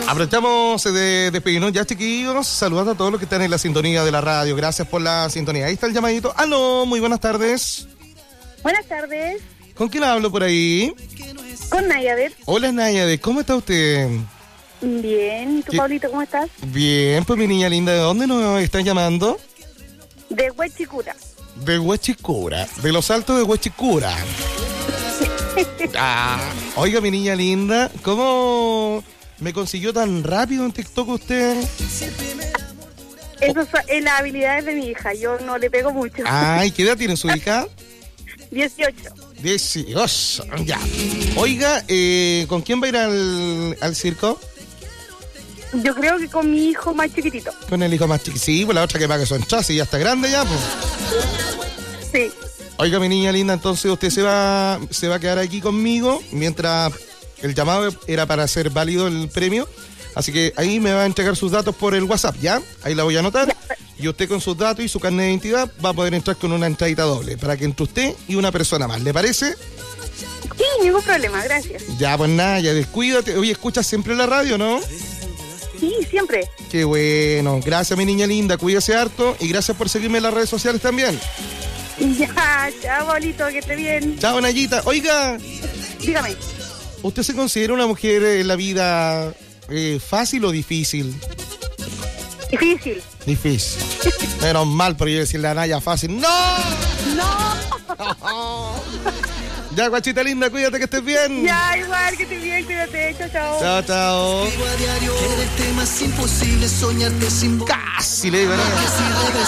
Aprovechamos de despedirnos ya, chiquillos, saludando a todos los que están en la sintonía de la radio. Gracias por la sintonía. Ahí está el llamadito. ¡Aló! Muy buenas tardes. Buenas tardes. ¿Con quién hablo por ahí? Con Nayade. Hola, Nayade. ¿Cómo está usted? Bien. ¿Y tú, Pablito, cómo estás? Bien, pues mi niña linda. ¿De dónde nos están llamando? De Huechicura. De Huechicura. De los Altos de Huechicura. Oiga, mi niña linda, ¿cómo me consiguió tan rápido en TikTok usted? Eso es las habilidades de mi hija. Yo no le pego mucho. Ay, ¿qué edad tiene su hija? 18. 18, ya. Oiga, ¿con quién va a ir al circo? Yo creo que con mi hijo más chiquitito. Con el hijo más chiquito. Sí, pues la otra que paga son chasis, ya está grande ya, pues. Sí. Oiga, mi niña linda, entonces usted se va a quedar aquí conmigo mientras el llamado era para hacer válido el premio. Así que ahí me va a entregar sus datos por el WhatsApp, ¿ya? Ahí la voy a anotar. Y usted con sus datos y su carnet de identidad va a poder entrar con una entradita doble para que entre usted y una persona más. ¿Le parece? Sí, ningún problema, gracias. Ya, pues nada, ya descuídate. Oye, ¿escuchas siempre la radio, no? Sí, siempre. Qué bueno. Gracias, mi niña linda. Cuídese harto y gracias por seguirme en las redes sociales también. Ya, chao, Pablito, que esté bien. Chao, Nayita. Oiga. Dígame. ¿Usted se considera una mujer en la vida fácil o difícil? Difícil. Difícil. Menos mal, pero yo decirle a Naya fácil. ¡No! ¡No! Ya, guachita linda, cuídate que estés bien. Ya, igual, que estés bien, cuídate. Chao, chao. Chao, chao. Casi le digo, ¿no?